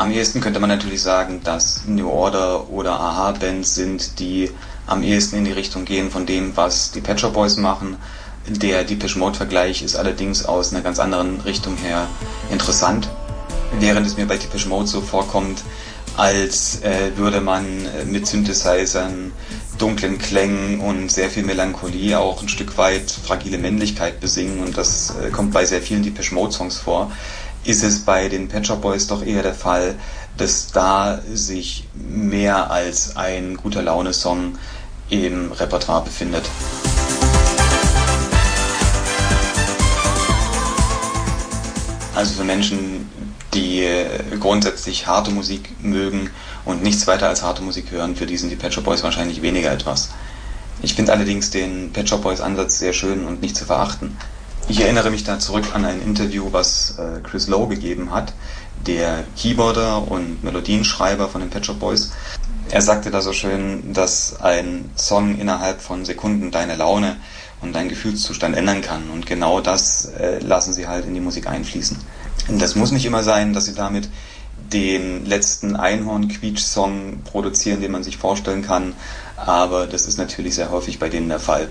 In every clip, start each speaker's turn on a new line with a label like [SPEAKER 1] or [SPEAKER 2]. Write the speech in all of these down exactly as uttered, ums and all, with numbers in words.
[SPEAKER 1] Am ehesten könnte man natürlich sagen, dass New Order oder a-ha Bands sind, die am ehesten in die Richtung gehen von dem, was die Pet Shop Boys machen. Der Depeche Mode Vergleich ist allerdings aus einer ganz anderen Richtung her interessant, während es mir bei Depeche Mode so vorkommt, als äh, würde man mit Synthesizern, dunklen Klängen und sehr viel Melancholie auch ein Stück weit fragile Männlichkeit besingen, und das äh, kommt bei sehr vielen Depeche Mode Songs vor. Ist es bei den Pet Shop Boys doch eher der Fall, dass da sich mehr als ein guter Laune-Song im Repertoire befindet. Also für Menschen, die grundsätzlich harte Musik mögen und nichts weiter als harte Musik hören, für die sind die Pet Shop Boys wahrscheinlich weniger etwas. Ich finde allerdings den Pet Shop Boys Ansatz sehr schön und nicht zu verachten. Ich erinnere mich da zurück an ein Interview, was äh, Chris Lowe gegeben hat, der Keyboarder und Melodienschreiber von den Pet Shop Boys. Er sagte da so schön, dass ein Song innerhalb von Sekunden deine Laune und deinen Gefühlszustand ändern kann. Und genau das äh, lassen sie halt in die Musik einfließen. Und das muss nicht immer sein, dass sie damit den letzten Einhorn-Quietsch-Song produzieren, den man sich vorstellen kann, aber das ist natürlich sehr häufig bei denen der Fall.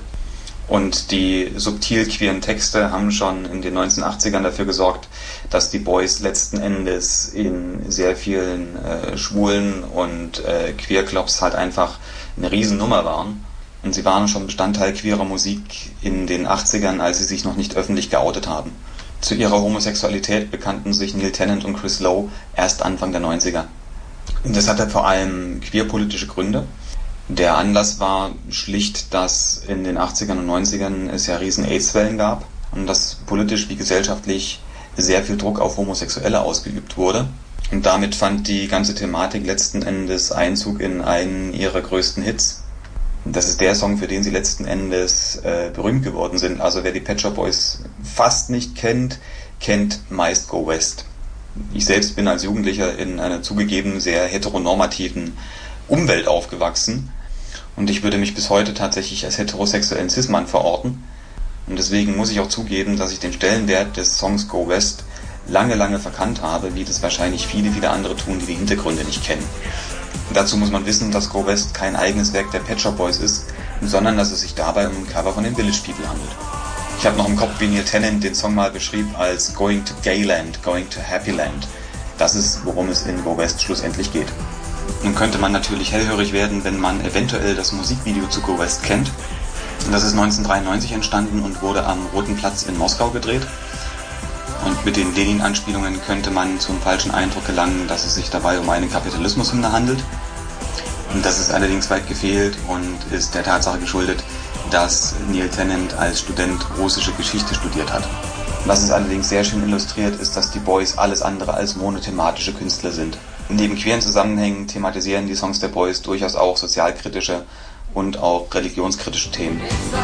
[SPEAKER 1] Und die subtil queeren Texte haben schon in den neunzehnhundertachtzigern dafür gesorgt, dass die Boys letzten Endes in sehr vielen äh, schwulen und äh, Queerclubs halt einfach eine Riesennummer waren. Und sie waren schon Bestandteil queerer Musik in den achtzigern, als sie sich noch nicht öffentlich geoutet haben. Zu ihrer Homosexualität bekannten sich Neil Tennant und Chris Lowe erst Anfang der neunziger. Und das hatte vor allem queerpolitische Gründe. Der Anlass war schlicht, dass in den achtzigern und neunzigern es ja riesen AIDS-Wellen gab und dass politisch wie gesellschaftlich sehr viel Druck auf Homosexuelle ausgeübt wurde. Und damit fand die ganze Thematik letzten Endes Einzug in einen ihrer größten Hits. Das ist der Song, für den sie letzten Endes äh, berühmt geworden sind. Also wer die Pet Shop Boys fast nicht kennt, kennt meist Go West. Ich selbst bin als Jugendlicher in einer zugegeben sehr heteronormativen Umwelt aufgewachsen und ich würde mich bis heute tatsächlich als heterosexuellen Cis-Mann verorten. Und deswegen muss ich auch zugeben, dass ich den Stellenwert des Songs Go West lange, lange verkannt habe, wie das wahrscheinlich viele, viele andere tun, die die Hintergründe nicht kennen. Und dazu muss man wissen, dass Go West kein eigenes Werk der Pet Shop Boys ist, sondern dass es sich dabei um ein Cover von den Village People handelt. Ich habe noch im Kopf, wie Neil Tennant den Song mal beschrieb als Going to Gayland, Going to Happyland. Das ist, worum es in Go West schlussendlich geht. Nun könnte man natürlich hellhörig werden, wenn man eventuell das Musikvideo zu Go West kennt. Das ist neunzehnhundertdreiundneunzig entstanden und wurde am Roten Platz in Moskau gedreht. Und mit den Lenin-Anspielungen könnte man zum falschen Eindruck gelangen, dass es sich dabei um eine Kapitalismushymne handelt. Und das ist allerdings weit gefehlt und ist der Tatsache geschuldet, dass Neil Tennant als Student russische Geschichte studiert hat. Was es allerdings sehr schön illustriert, ist, dass die Boys alles andere als monothematische Künstler sind. Neben queeren Zusammenhängen thematisieren die Songs der Boys durchaus auch sozialkritische und auch religionskritische Themen.